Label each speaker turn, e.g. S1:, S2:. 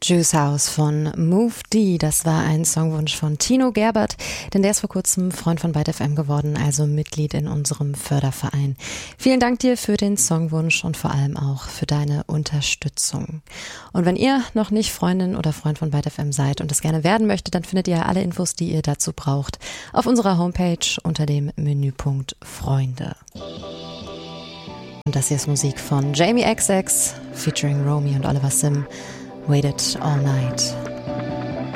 S1: Juice House von Move D, das war ein Songwunsch von Tino Gerbert, denn der ist vor kurzem Freund von Byte FM geworden, also Mitglied in unserem Förderverein. Vielen Dank dir für den Songwunsch und vor allem auch für deine Unterstützung. Und wenn ihr noch nicht Freundin oder Freund von Byte FM seid und es gerne werden möchtet, dann findet ihr alle Infos, die ihr dazu braucht, auf unserer Homepage unter dem Menüpunkt Freunde. Und das hier ist Musik von Jamie XX featuring Romy und Oliver Sim. Waited all night.